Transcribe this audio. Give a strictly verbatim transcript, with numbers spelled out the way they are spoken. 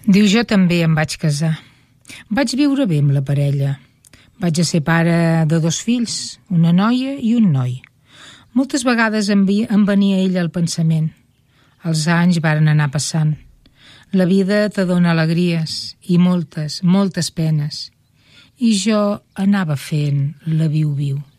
Diu, jo també em vaig casar. Vaig viure bé amb la parella. Vaig a ser pare de dos fills, una noia i un noi. Moltes vegades em, vi, em venia ella al pensament. Els anys varen anar passant. La vida te dona alegries i moltes, moltes penes. I jo anava fent la viu-viu.